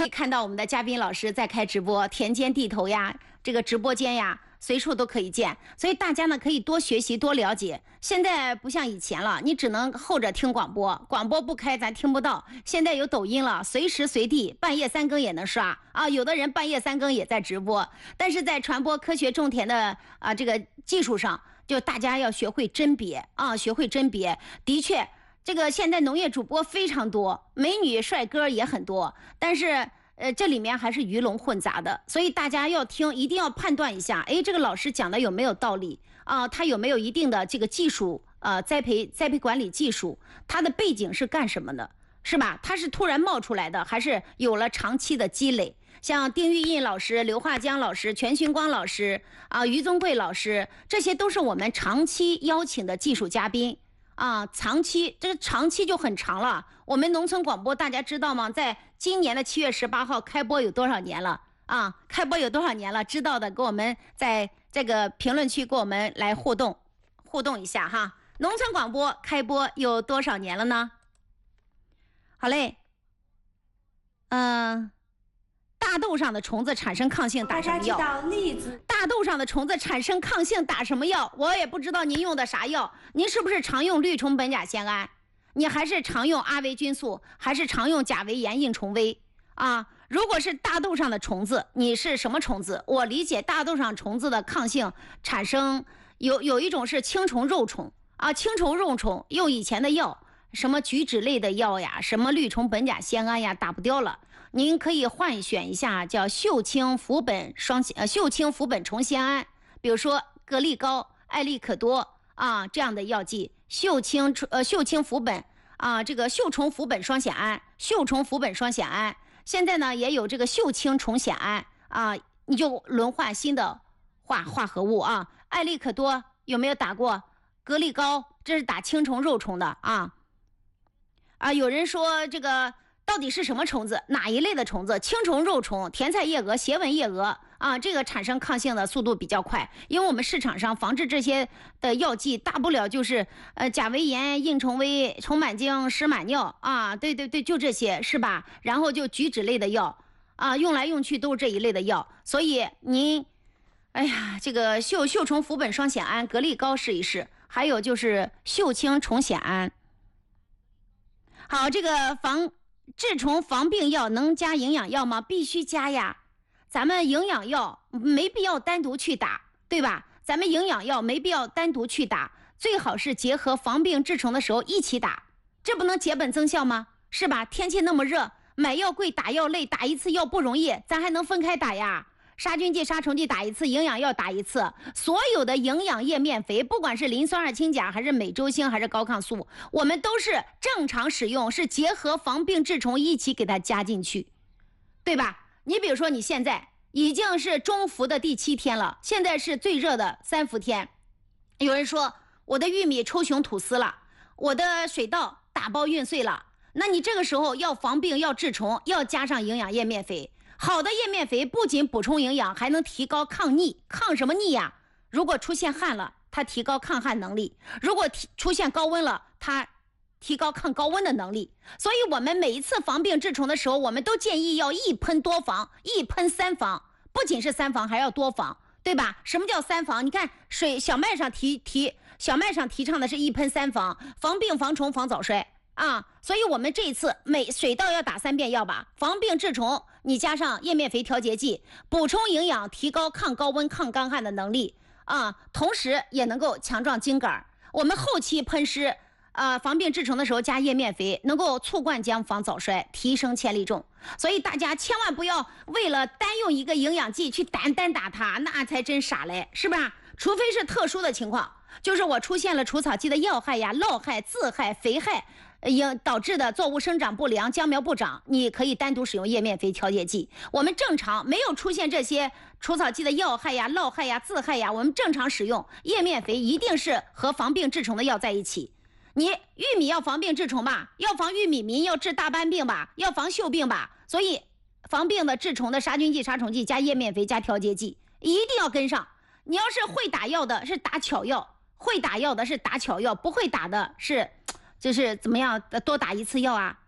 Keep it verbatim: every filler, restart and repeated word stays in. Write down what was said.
可以看到我们的嘉宾老师在开直播，田间地头呀，这个直播间呀，随处都可以见。所以大家呢可以多学习多了解。现在不像以前了，你只能候着听广播，广播不开咱听不到。现在有抖音了，随时随地半夜三更也能刷啊，有的人半夜三更也在直播。但是在传播科学种田的啊这个技术上，就大家要学会甄别啊，学会甄别。的确，这个现在农业主播非常多，美女帅哥也很多，但是呃这里面还是鱼龙混杂的，所以大家要听，一定要判断一下，哎，这个老师讲的有没有道理啊？他有没有一定的这个技术呃栽培栽培管理技术？他的背景是干什么的？是吧？他是突然冒出来的，还是有了长期的积累？像丁玉印老师、刘化江老师、全勋光老师啊、于宗贵老师，这些都是我们长期邀请的技术嘉宾啊。长期这个长期就很长了。我们农村广播大家知道吗？在今年的七月十八号开播有多少年了啊？开播有多少年了？知道的跟我们在这个评论区跟我们来互动互动一下哈。农村广播开播有多少年了呢？好嘞，嗯、呃，大豆上的虫子产生抗性打什么药？ 大家知道栗子。 大豆上的虫子产生抗性打什么药？我也不知道您用的啥药。您是不是常用绿虫苯甲酰胺？你还是常用阿维菌素，还是常用甲维盐硬虫威啊？如果是大豆上的虫子，你是什么虫子？我理解大豆上虫子的抗性产生有有一种是青虫肉虫啊，青虫肉虫用以前的药。什么菊酯类的药呀，什么绿虫苯甲酰胺呀，打不掉了。您可以换选一下叫秀清福苯双呃秀清福苯虫酰胺，比如说格力高、艾利可多啊这样的药剂，秀清呃秀清福苯啊这个秀虫福苯双酰胺、秀虫福苯双酰胺，现在呢也有这个秀清虫酰胺啊，你就轮换新的化化合物啊。艾利可多有没有打过？格力高这是打青虫肉虫的啊。啊，有人说这个到底是什么虫子？哪一类的虫子？青虫、肉虫、甜菜叶蛾、斜纹叶蛾啊，这个产生抗性的速度比较快，因为我们市场上防治这些的药剂，大不了就是呃甲维盐、硬虫威、虫螨精、湿螨尿啊，对对对，就这些是吧？然后就菊酯类的药啊，用来用去都是这一类的药，所以您，哎呀，这个秀秀虫福苯双酰胺、格力高试一试，还有就是秀清虫酰胺。好，这个防治虫防病药能加营养药吗？必须加呀。咱们营养药没必要单独去打，对吧？咱们营养药没必要单独去打，最好是结合防病治虫的时候一起打，这不能结本增效吗？是吧？天气那么热，买药贵，打药累，打一次药不容易，咱还能分开打呀。杀菌剂、杀虫剂打一次，营养药打一次，所有的营养液面肥，不管是磷酸二氢钾还是美洲星还是高抗素，我们都是正常使用，是结合防病治虫一起给它加进去，对吧？你比如说你现在已经是中伏的第七天了，现在是最热的三伏天，有人说我的玉米抽熊吐丝了，我的水稻打包运碎了，那你这个时候要防病要治虫，要加上营养液面肥。好的叶面肥不仅补充营养，还能提高抗逆。抗什么逆呀？如果出现旱了，它提高抗旱能力；如果出现高温了，它提高抗高温的能力。所以我们每一次防病治虫的时候，我们都建议要一喷多防，一喷三防，不仅是三防，还要多防，对吧？什么叫三防？你看水小麦上提提小麦上提倡的是一喷三防，防病防虫防早衰。啊，所以我们这一次每水稻要打三遍药吧，防病治虫，你加上叶面肥调节剂，补充营养，提高抗高温、抗干旱的能力啊，同时也能够强壮茎秆。我们后期喷施，呃，防病治虫的时候加叶面肥，能够促灌浆、防早衰，提升千粒重。所以大家千万不要为了单用一个营养剂去单单打它，那才真傻嘞，是吧？除非是特殊的情况，就是我出现了除草剂的药害呀、涝害、自害、肥害。应导致的作物生长不良、浆苗不长，你可以单独使用叶面肥调节剂。我们正常没有出现这些除草剂的药害呀、涝害呀、自害呀，我们正常使用叶面肥一定是和防病治虫的药在一起。你玉米要防病治虫吧，要防玉米螟，要治大斑病吧，要防锈病吧，所以防病的治虫的杀菌剂、杀虫剂加叶面肥加调节剂一定要跟上。你要是会打药的是打巧药，会打药的是打巧药，不会打的是就是怎么样多打一次药啊，